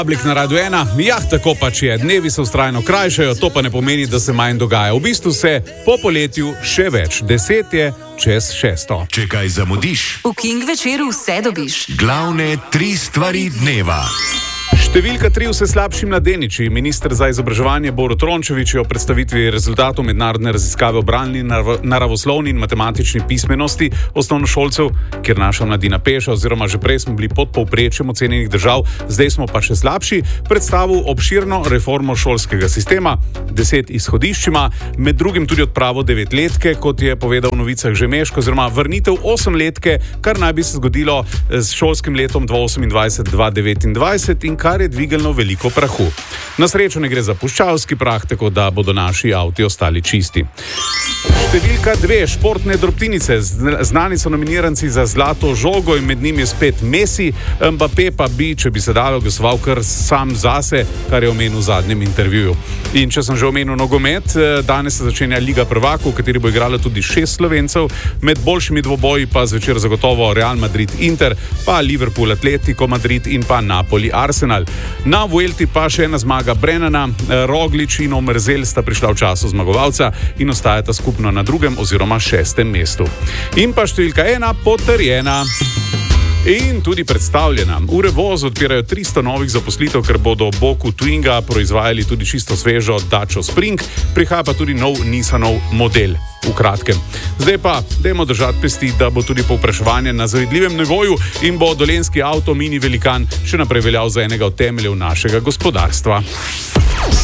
Public na Radiu 1, tako pač je, dnevi se vztrajno krajšajo, to pa ne pomeni, da se manj dogaja. V bistvu se po poletju še več, 10 je čez 6. Če kaj zamudiš, v King večeru vse dobiš. Glavne 3 stvari dneva. Številka 3 vse slabši mladeniči. Minister za izobraževanje Borut Rončević je o predstavitvi rezultatov mednarodne raziskave o bralni, naravoslovni in matematični pismenosti osnovnošolcev, kjer naša mladina peša, oziroma že prej smo bili pod povprečjem ocenjenih držav, zdaj smo pa še slabši, predstavil obširno reformo šolskega sistema, 10 izhodiščima, med drugim tudi odpravo 9-letke, kot je povedal v novicah že Meško, oziroma vrnitev 8-letke, kar naj bi se zgodilo s šolskim letom 2028-2029 in kar je dvigalno veliko prahu. Na srečo ne gre za puščavski prah, tako da bodo naši avti ostali čisti. Številka 2, športne drobtinice. Znani so nominiranci za zlato žogo in med njimi je spet Messi. Mbappé pa bi, če bi se dalo, glasoval kar sam zase, kar je omenil v zadnjem intervjuju. In če sem že omenil nogomet, danes se začenja Liga prvakov, v kateri bo igralo tudi 6 Slovencev, med boljšimi dvoboji pa zvečer zagotovo Real Madrid-Inter, pa Liverpool-Atletico Madrid in pa Napoli-Arsenal. Na Vuelti pa še ena zmaga Brennana, Roglič in Omerzel sta prišla v času zmagovalca in ostajata skupno na 2. oziroma 6. mestu. In pa številka 1 potrjena. In tudi predstavljena. V Revozu odpirajo 300 novih zaposlitev, ker bodo v boku Twinga proizvajali tudi čisto svežo Dacia Spring, prihaja pa tudi nov Nissanov model. V kratkem. Zdaj pa, dajmo držati pesti, da bo tudi povpraševanje na zavidljivem nivoju in bo dolenjski avto mini velikan še naprej veljal za enega od temeljev našega gospodarstva.